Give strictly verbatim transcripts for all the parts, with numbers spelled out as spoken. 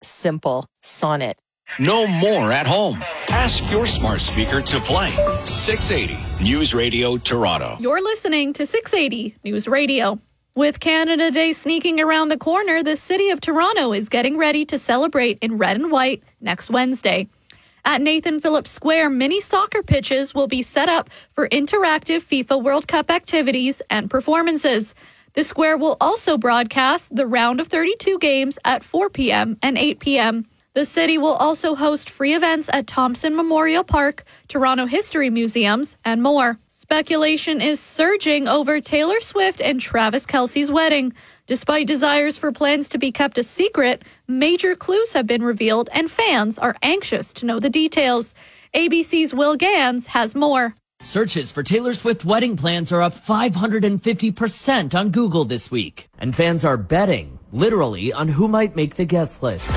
simple. Sonnet. No more at home. Ask your smart speaker to play six eighty News Radio Toronto. You're listening to six eighty News Radio. With Canada Day sneaking around the corner, the city of Toronto is getting ready to celebrate in red and white next Wednesday. At Nathan Phillips Square, mini soccer pitches will be set up for interactive FIFA World Cup activities and performances. The square will also broadcast the round of thirty-two games at four p.m. and eight p.m. The city will also host free events at Thompson Memorial Park, Toronto History Museums, and more. Speculation is surging over Taylor Swift and Travis Kelce's wedding. Despite desires for plans to be kept a secret, major clues have been revealed and fans are anxious to know the details. A B C's Will Gans has more. Searches for Taylor Swift wedding plans are up five hundred fifty percent on Google this week. And fans are betting, literally, on who might make the guest list.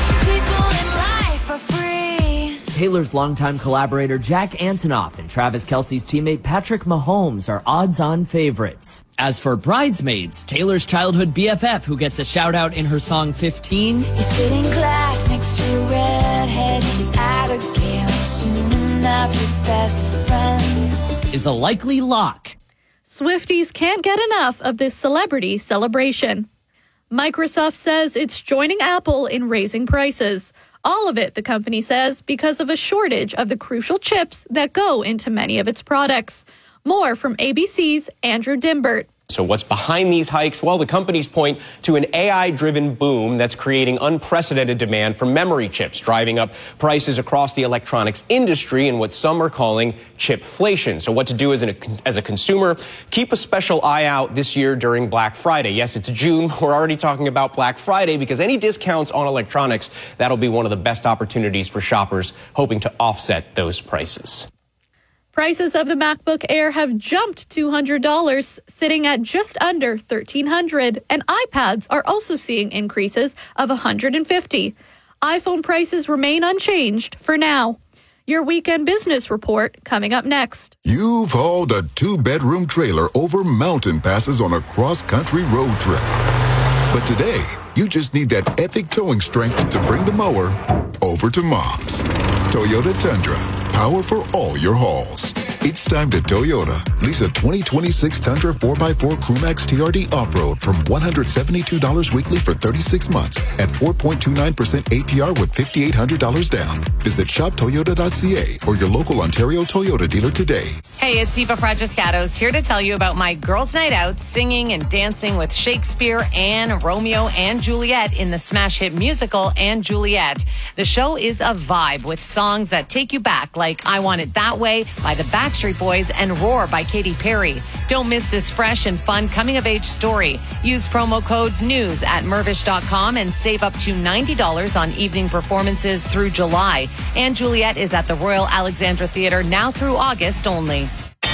Taylor's longtime collaborator Jack Antonoff and Travis Kelce's teammate Patrick Mahomes are odds-on favorites. As for bridesmaids, Taylor's childhood B F F, who gets a shout-out in her song fifteen, you sit in class next to a redhead named Abigail, soon enough your best friends, is a likely lock. Swifties can't get enough of this celebrity celebration. Microsoft says it's joining Apple in raising prices. All of it, the company says, because of a shortage of the crucial chips that go into many of its products. More from A B C's Andrew Dimbert. So what's behind these hikes? Well, the companies point to an A I-driven boom that's creating unprecedented demand for memory chips, driving up prices across the electronics industry and what some are calling chipflation. So what to do as, an, as a consumer? Keep a special eye out this year during Black Friday. Yes, it's June. We're already talking about Black Friday because any discounts on electronics, that'll be one of the best opportunities for shoppers hoping to offset those prices. Prices of the MacBook Air have jumped two hundred dollars, sitting at just under thirteen hundred dollars, and iPads are also seeing increases of one hundred fifty dollars. iPhone prices remain unchanged for now. Your weekend business report coming up next. You've hauled a two-bedroom trailer over mountain passes on a cross-country road trip. But today, you just need that epic towing strength to bring the mower over to Mom's. Toyota Tundra. Power for all your hauls. It's time to Toyota. Lease a twenty twenty-six Tundra four by four Crewmax T R D Off-Road from one hundred seventy-two dollars weekly for thirty-six months at four point two nine percent A P R with five thousand eight hundred dollars down. Visit shop toyota dot c a or your local Ontario Toyota dealer today. Hey, it's Eva Fragiscatos here to tell you about my girls' night out singing and dancing with Shakespeare and Romeo and Juliet in the smash hit musical and Juliet. The show is a vibe with songs that take you back like I Want It That Way by the Backstreet Boys and Roar by Katy Perry. Don't miss this fresh and fun coming-of-age story. Use promo code NEWS at Mirvish dot com and save up to ninety dollars on evening performances through July. And Juliet is at the Royal Alexandra Theatre now through August only.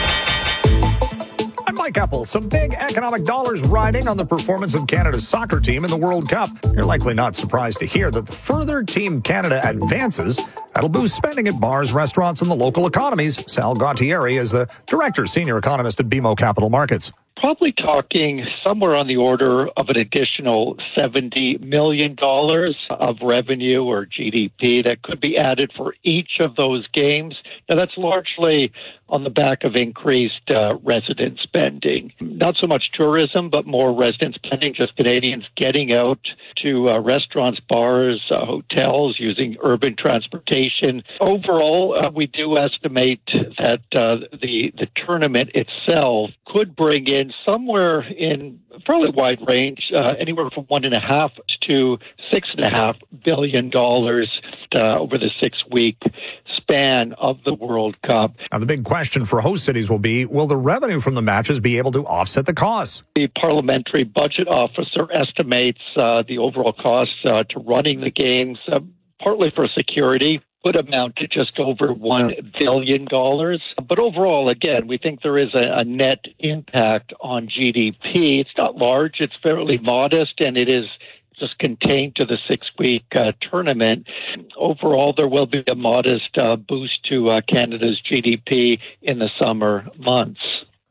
I'm Mike Apple. Some big economic dollars riding on the performance of Canada's soccer team in the World Cup. You're likely not surprised to hear that the further Team Canada advances, that'll boost spending at bars, restaurants, and the local economies. Sal Gautieri is the director, senior economist at B M O Capital Markets. Probably talking somewhere on the order of an additional seventy million dollars of revenue or G D P that could be added for each of those games. Now, that's largely on the back of increased uh, resident spending. Not so much tourism, but more resident spending, just Canadians getting out to uh, restaurants, bars, uh, hotels, using urban transportation. Overall, uh, we do estimate that uh, the, the tournament itself could bring in somewhere in a fairly wide range, uh, anywhere from one and a half to six and a half billion dollars uh, over the six-week span of the World Cup. Now, the big question for host cities will be, will the revenue from the matches be able to offset the costs? The parliamentary budget officer estimates uh, the overall costs uh, to running the games, uh, partly for security, would amount to just over one billion dollars. But overall, again, we think there is a, a net impact on G D P. It's not large, it's fairly modest, and it is just contained to the six-week uh, tournament. Overall, there will be a modest uh, boost to uh, Canada's G D P in the summer months.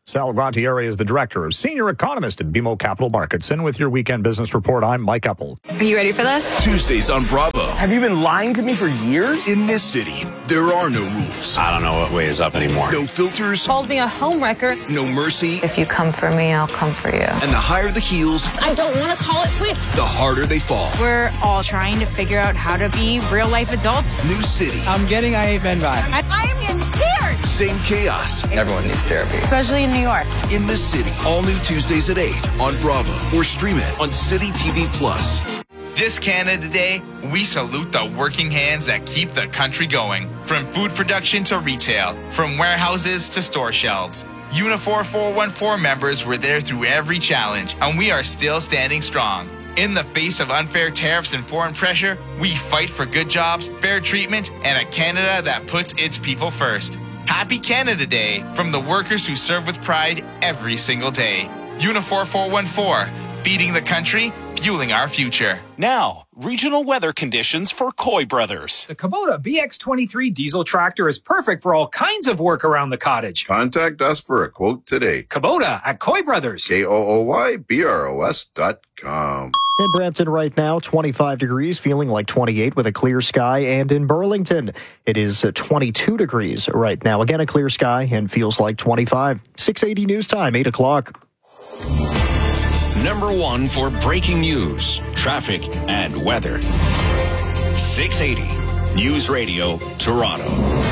Sal Guantieri is the director of senior economist at B M O Capital Markets. And with your weekend business report, I'm Mike Eppel. Are you ready for this? Tuesdays on Bravo. Have you been lying to me for years? In this city, there are no rules. I don't know what way is up anymore. No filters. Called me a homewrecker. No mercy. If you come for me, I'll come for you. And the higher the heels, I don't want to call it quits. the harder they fall. We're all trying to figure out how to be real life adults. New city. I'm getting I Hate Men vibes. I, I am in tears. Same chaos. Everyone needs therapy. Especially in New York. In this city. All new Tuesdays at eight on Bravo or stream it on City T V Plus. This Canada Day, we salute the working hands that keep the country going. From food production to retail, from warehouses to store shelves. Unifor four one four members were there through every challenge, and we are still standing strong. In the face of unfair tariffs and foreign pressure, we fight for good jobs, fair treatment, and a Canada that puts its people first. Happy Canada Day from the workers who serve with pride every single day. Unifor four one four, beating the country, fueling our future. Now, regional weather conditions for Coy Brothers. The Kubota B X twenty-three diesel tractor is perfect for all kinds of work around the cottage. Contact us for a quote today. Kubota at Coy Brothers. K O O Y B R O S dot com. In Brampton right now, twenty-five degrees, feeling like twenty-eight with a clear sky. And in Burlington, it is twenty-two degrees right now. Again, a clear sky and feels like twenty-five. six eighty News Time, eight o'clock. Number one for breaking news, traffic, and weather. six eighty News Radio, Toronto.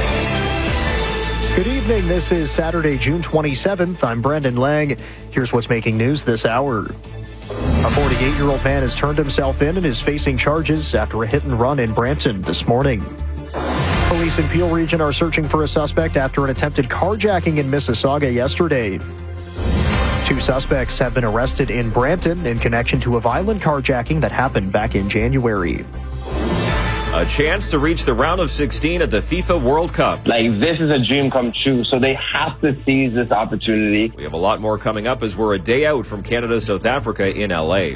Good evening. This is Saturday, June twenty-seventh. I'm Brendan Lang. Here's what's making news this hour. A forty-eight-year-old man has turned himself in and is facing charges after a hit and run in Brampton this morning. Police in Peel Region are searching for a suspect after an attempted carjacking in Mississauga yesterday. Two suspects have been arrested in Brampton in connection to a violent carjacking that happened back in January. A chance to reach the round of sixteen at the FIFA World Cup. Like, this is a dream come true, so they have to seize this opportunity. We have a lot more coming up as we're a day out from Canada-South Africa in L A.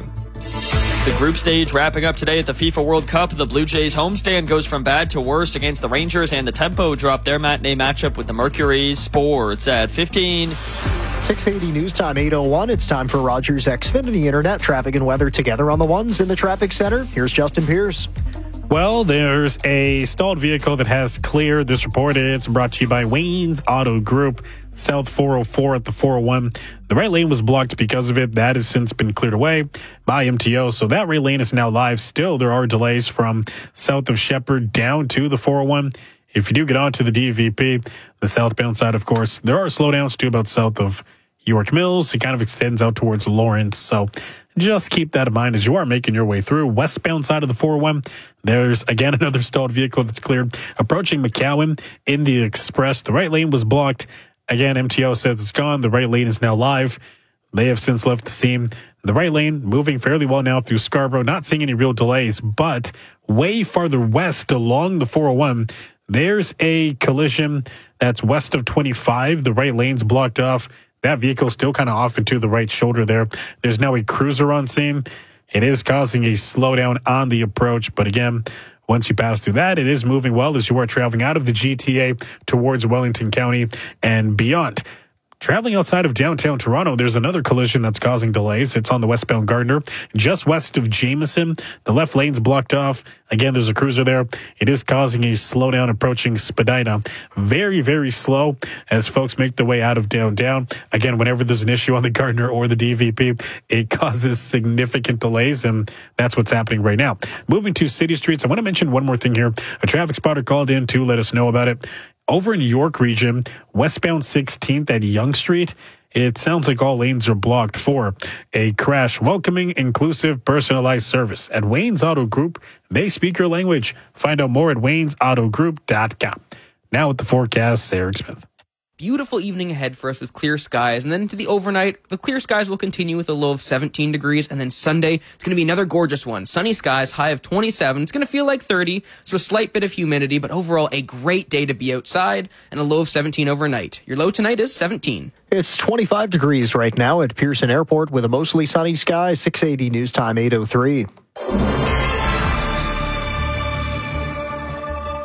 The group stage wrapping up today at the FIFA World Cup. The Blue Jays homestand goes from bad to worse against the Rangers, and the Tempo drop their matinee matchup with the Mercury. Sports at fifteen. six eighty News Time, eight oh one. It's time for Rogers Xfinity Internet traffic and weather together on the ones in the traffic center. Here's Justin Pierce. Well, there's a stalled vehicle that has cleared. This report is brought to you by Wayne's Auto Group, South four oh four at the four oh one. The right lane was blocked because of it. That has since been cleared away by M T O. So that right lane is now live. Still, there are delays from south of Shepherd down to the four oh one. If you do get onto the D V P, the southbound side, of course, there are slowdowns too about south of York Mills. It kind of extends out towards Lawrence. So just keep that in mind as you are making your way through. Westbound side of the four oh one, there's again another stalled vehicle that's cleared. Approaching McCowan in the express, the right lane was blocked. Again, M T O says it's gone. The right lane is now live. They have since left the scene. The right lane moving fairly well now through Scarborough. Not seeing any real delays, but way farther west along the four oh one, there's a collision that's west of twenty-five. The right lane's blocked off. That vehicle still kind of off into the right shoulder there. There's now a cruiser on scene. It is causing a slowdown on the approach. But again, once you pass through that, it is moving well as you are traveling out of the G T A towards Wellington County and beyond. Traveling outside of downtown Toronto, there's another collision that's causing delays. It's on the westbound Gardner, just west of Jameson. The left lane's blocked off. Again, there's a cruiser there. It is causing a slowdown approaching Spadina. Very, very slow as folks make their way out of downtown. Again, whenever there's an issue on the Gardner or the D V P, it causes significant delays, and that's what's happening right now. Moving to city streets, I want to mention one more thing here. A traffic spotter called in to let us know about it. Over in York Region, westbound sixteenth at Yonge Street, it sounds like all lanes are blocked for a crash. Welcoming, inclusive, personalized service. At Wayne's Auto Group, they speak your language. Find out more at waynes auto group dot com. Now with the forecast, Eric Smith. Beautiful evening ahead for us with clear skies, and then into the overnight, the clear skies will continue with a low of seventeen degrees, and then Sunday, it's going to be another gorgeous one. Sunny skies, high of twenty-seven. It's going to feel like thirty, so a slight bit of humidity, but overall a great day to be outside, and a low of seventeen overnight. Your low tonight is seventeen. It's twenty-five degrees right now at Pearson Airport with a mostly sunny sky. six eighty News Time, eight oh three. The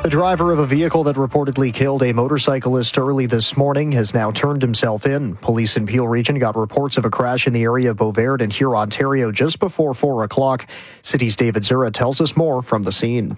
The driver of a vehicle that reportedly killed a motorcyclist early this morning has now turned himself in. Police in Peel Region got reports of a crash in the area of Beauvert and Huron, Ontario just before four o'clock. City's David Zura tells us more from the scene.